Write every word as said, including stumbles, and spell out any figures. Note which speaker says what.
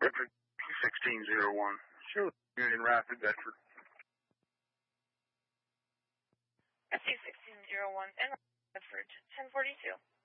Speaker 1: Bedford, two sixteen oh one. Sure. Union Rapid, Bedford.
Speaker 2: two sixteen oh one and Bedford, ten forty-two.